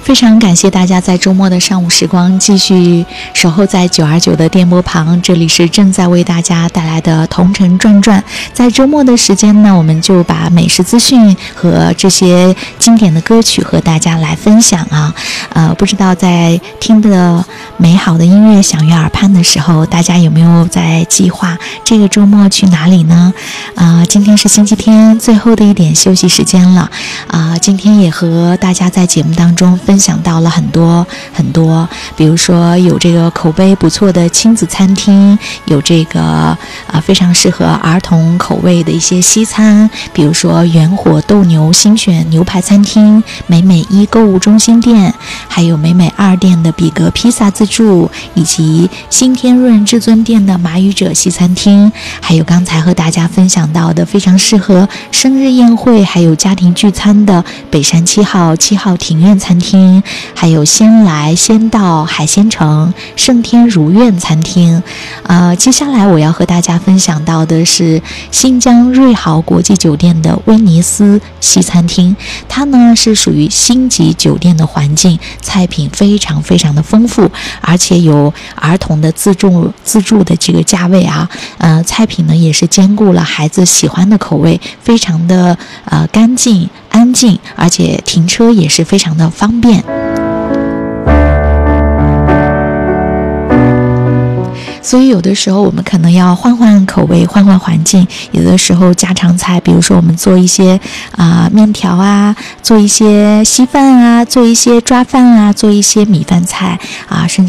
非常感谢大家在周末的上午时光继续守候在929的电波旁，这里是正在为大家带来的同城转转。在周末的时间呢，我们就把美食资讯和这些经典的歌曲和大家来分享啊。不知道在听的美好的音乐响于耳畔的时候，大家有没有在计划这个周末去哪里呢？今天是星期天，最后的一点休息时间了。今天也和大家在节目当中分享到了很多，比如说有这个口碑不错的亲子餐厅，有这个非常适合儿童口味的一些西餐，比如说元火斗牛新选牛排餐厅、美美一购物中心店，还有美美2店的比格披萨自助，以及新天润至尊店的马语者西餐厅，还有刚才和大家分享到的非常适合生日宴会还有家庭聚餐的北山7号庭院餐厅，还有先来先到海鲜城圣天如愿餐厅。接下来我要和大家分享到的是新疆瑞豪国际酒店的威尼斯西餐厅，它呢是属于星级酒店的环境，菜品非常非常的丰富，而且有儿童的自助的这个价位啊。菜品呢也是兼顾了孩子喜欢的口味，非常的干净安静，而且停车也是非常的方便。所以有的时候我们可能要换换口味，换换环境，有的时候家常菜，比如说我们做一些面条啊，做一些稀饭啊，做一些抓饭啊，做一些米饭菜啊，甚至